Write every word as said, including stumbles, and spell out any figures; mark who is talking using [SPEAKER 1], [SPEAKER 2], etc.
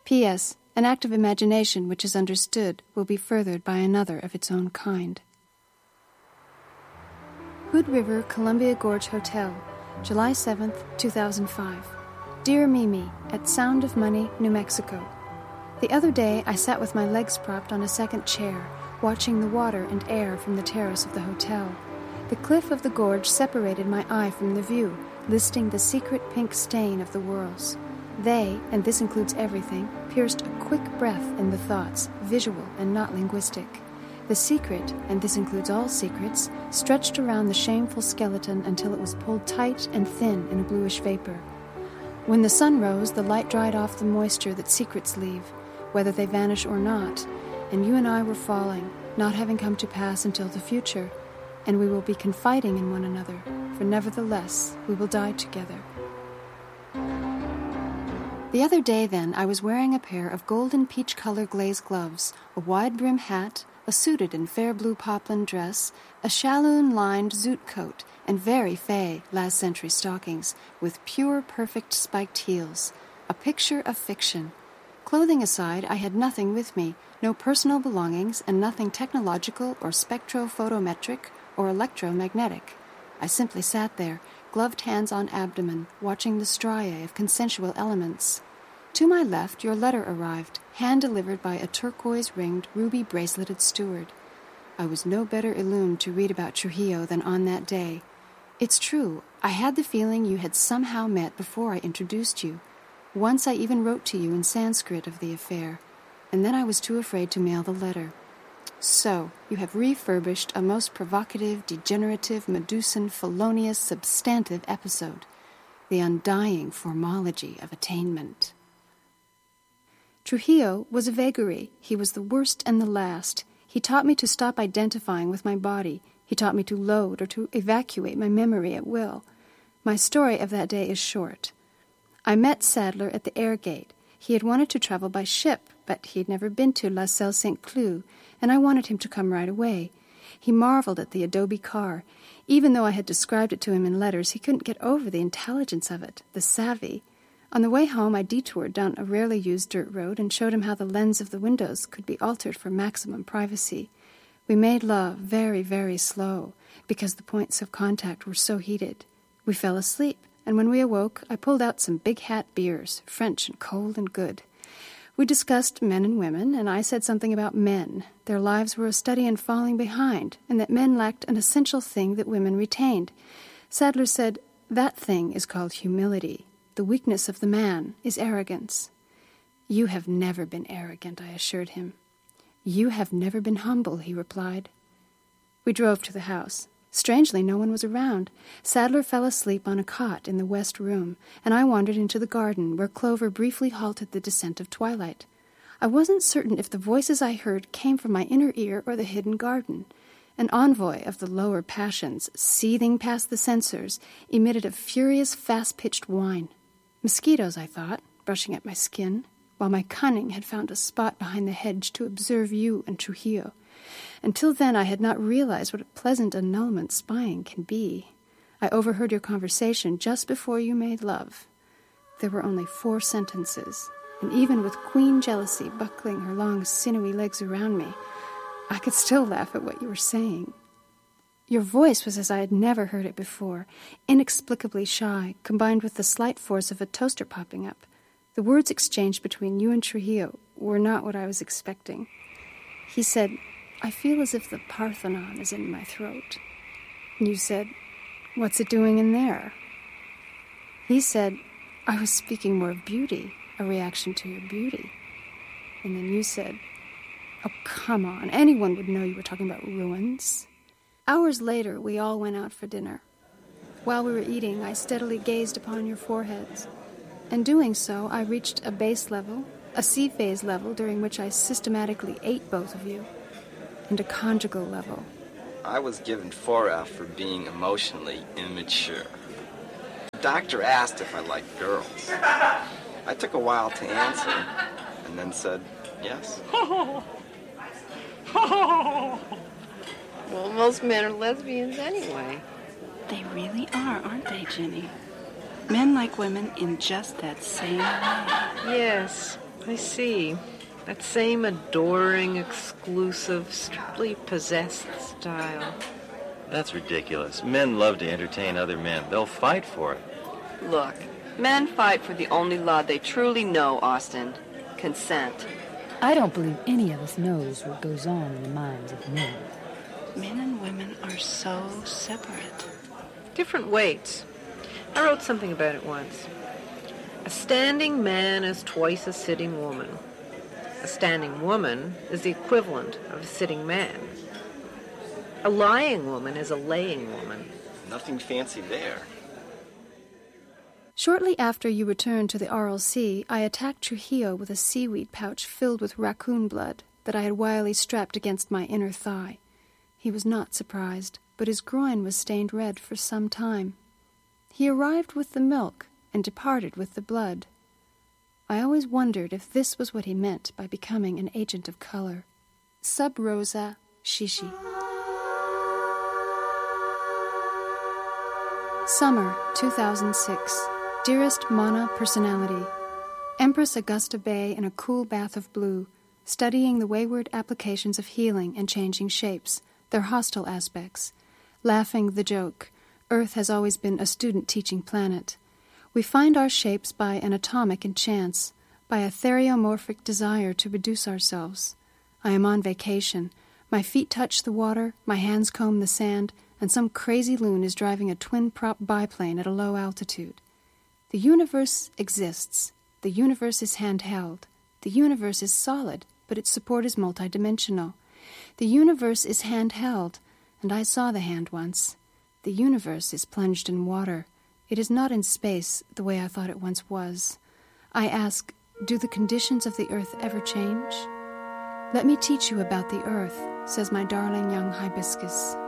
[SPEAKER 1] P S. An act of imagination which is understood will be furthered by another of its own kind. Hood River, Columbia Gorge Hotel, July seventh, two thousand five. Dear Mimi, at Sound of Money, New Mexico. The other day I sat with my legs propped on a second chair, watching the water and air from the terrace of the hotel. The cliff of the gorge separated my eye from the view, listing the secret pink stain of the whirls. They, and this includes everything, pierced a quick breath in the thoughts, visual and not linguistic. The secret, and this includes all secrets, stretched around the shameful skeleton until it was pulled tight and thin in a bluish vapor. When the sun rose, the light dried off the moisture that secrets leave, whether they vanish or not, and you and I were falling, not having come to pass until the future, and we will be confiding in one another, for nevertheless we will die together. The other day, then, I was wearing a pair of golden peach-color glazed gloves, a wide-brim hat, a suited and fair blue poplin dress, a shalloon-lined zoot coat, and very fey last-century stockings, with pure, perfect spiked heels. A picture of fiction. Clothing aside, I had nothing with me, no personal belongings, and nothing technological or spectrophotometric or electromagnetic. I simply sat there, gloved hands on abdomen, watching the striae of consensual elements. To my left, your letter arrived, hand-delivered by a turquoise-ringed, ruby-braceleted steward. I was no better illumined to read about Trujillo than on that day. It's true, I had the feeling you had somehow met before I introduced you. Once I even wrote to you in Sanskrit of the affair, and then I was too afraid to mail the letter. So, you have refurbished a most provocative, degenerative, Medusan, felonious, substantive episode. The undying formology of attainment. Trujillo was a vagary. He was the worst and the last. He taught me to stop identifying with my body. He taught me to load or to evacuate my memory at will. My story of that day is short. I met Sadler at the air gate. He had wanted to travel by ship, but he had never been to La Selle Saint Cloud, and I wanted him to come right away. He marveled at the adobe car. Even though I had described it to him in letters, he couldn't get over the intelligence of it, the savvy. On the way home, I detoured down a rarely used dirt road and showed him how the lens of the windows could be altered for maximum privacy. We made love very, very slow, because the points of contact were so heated. We fell asleep, and when we awoke, I pulled out some big hat beers, French and cold and good. We discussed men and women, and I said something about men. Their lives were a study in falling behind, and that men lacked an essential thing that women retained. Sadler said, that thing is called humility. The weakness of the man is arrogance. You have never been arrogant, I assured him. You have never been humble, he replied. We drove to the house. Strangely, no one was around. Sadler fell asleep on a cot in the west room, and I wandered into the garden, where Clover briefly halted the descent of twilight. I wasn't certain if the voices I heard came from my inner ear or the hidden garden. An envoy of the lower passions, seething past the censors, emitted a furious, fast-pitched whine. Mosquitoes, I thought, brushing at my skin, while my cunning had found a spot behind the hedge to observe you and Trujillo. Until then I had not realized what a pleasant annulment spying can be. I overheard your conversation just before you made love. There were only four sentences, and even with queen jealousy buckling her long, sinewy legs around me, I could still laugh at what you were saying. Your voice was as I had never heard it before, inexplicably shy, combined with the slight force of a toaster popping up. The words exchanged between you and Trujillo were not what I was expecting. He said, I feel as if the Parthenon is in my throat. And you said, what's it doing in there? He said, I was speaking more of beauty, a reaction to your beauty. And then you said, oh, come on, anyone would know you were talking about ruins. Hours later, we all went out for dinner. While we were eating, I steadily gazed upon your foreheads. In doing so, I reached a base level, a C-phase level during which I systematically ate both of you, and a conjugal level.
[SPEAKER 2] I was given four F for being emotionally immature. The doctor asked if I liked girls. I took a while to answer, and then said yes.
[SPEAKER 3] Well, most men are lesbians anyway.
[SPEAKER 4] They really are, aren't they, Jenny? Men like women in just that same way.
[SPEAKER 3] Yes. I see. That same adoring, exclusive, strictly possessed style.
[SPEAKER 5] That's ridiculous. Men love to entertain other men. They'll fight for it.
[SPEAKER 6] Look, men fight for the only law they truly know, Austin. Consent.
[SPEAKER 7] I don't believe any of us knows what goes on in the minds of men.
[SPEAKER 4] Men and women are so separate.
[SPEAKER 3] Different weights. I wrote something about it once. A standing man is twice a sitting woman. A standing woman is the equivalent of a sitting man. A lying woman is a laying woman.
[SPEAKER 2] Nothing fancy there.
[SPEAKER 1] Shortly after you returned to the R L C, I attacked Trujillo with a seaweed pouch filled with raccoon blood that I had wily strapped against my inner thigh. He was not surprised, but his groin was stained red for some time. He arrived with the milk and departed with the blood. I always wondered if this was what he meant by becoming an agent of color. Sub Rosa Shishi. Summer, two thousand six. Dearest Mana Personality. Empress Augusta Bay in a cool bath of blue, studying the wayward applications of healing and changing shapes, their hostile aspects. Laughing the joke, Earth has always been a student-teaching planet. We find our shapes by an atomic enchance, by a theriomorphic desire to reduce ourselves. I am on vacation. My feet touch the water, my hands comb the sand, and some crazy loon is driving a twin-prop biplane at a low altitude. The universe exists. The universe is handheld. The universe is solid, but its support is multidimensional. The universe is handheld, and I saw the hand once. The universe is plunged in water. It is not in space the way I thought it once was. I ask, do the conditions of the earth ever change? Let me teach you about the earth, says my darling young hibiscus.